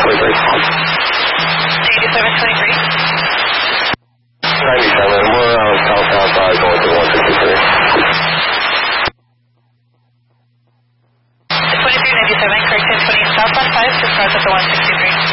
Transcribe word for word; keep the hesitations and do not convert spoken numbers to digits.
twenty-three. eighty-seven twenty-three. ninety-seven, we're uh, south outside going to one sixty-three. twenty-three ninety-seven, correction twenty, southbound five, just north of the one sixty-three.